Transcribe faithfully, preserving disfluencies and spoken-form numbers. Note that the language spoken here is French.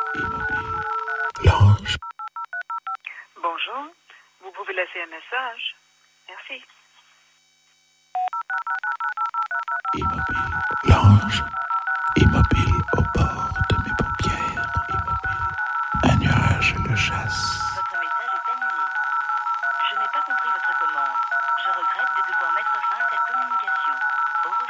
Immobile. Lounge. Bonjour, vous pouvez laisser un message. Merci. Immobile. Lounge.